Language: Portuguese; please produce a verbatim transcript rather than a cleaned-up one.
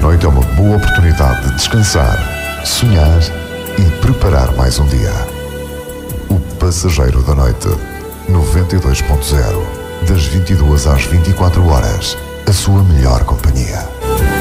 noite é uma boa oportunidade de descansar, sonhar e preparar mais um dia. O Passageiro da Noite, noventa e dois ponto zero, das vinte e duas às vinte e quatro horas, a sua melhor companhia.